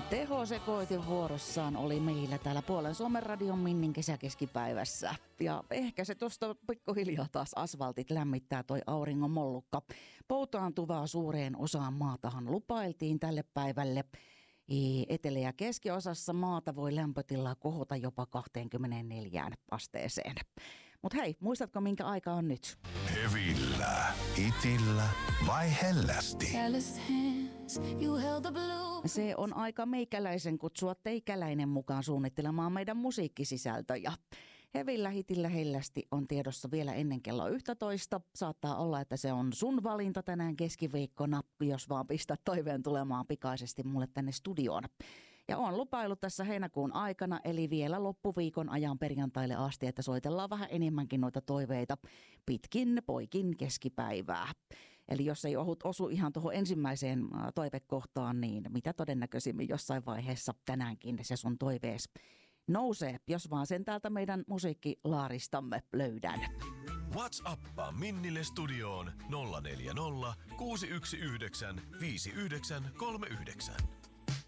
Tehosekoitin vuorossaan oli meillä täällä Puolen Suomen radion Minnin kesäkeskipäivässä. Ja ehkä se tuosta pikkuhiljaa taas asfaltit lämmittää toi auringon mollukka. Poutaantuvaa suureen osaan maatahan lupailtiin tälle päivälle. Etelä- ja keskiosassa maata voi lämpötila kohota jopa 24 asteeseen. Mutta hei, muistatko minkä aika on nyt? Hevillä, itillä vai hellästi? Se on aika meikäläisen kutsua teikäläinen mukaan suunnittelemaan meidän musiikkisisältöjä. Hevillä, hitillä, hellästi on tiedossa vielä ennen kello 11. Saattaa olla, että se on sun valinta tänään keskiviikkona, jos vaan pistät toiveen tulemaan pikaisesti mulle tänne studioon. Ja on lupailut tässä heinäkuun aikana, eli vielä loppuviikon ajan perjantaille asti, että soitellaan vähän enemmänkin noita toiveita pitkin poikin keskipäivää. Eli jos ei osu ihan tuohon ensimmäiseen toivekohtaan, niin mitä todennäköisimmin jossain vaiheessa tänäänkin se sun toivees nousee, jos vaan sen täältä meidän musiikkilaaristamme löydän. WhatsAppaa Minnille studioon 040 619 5939.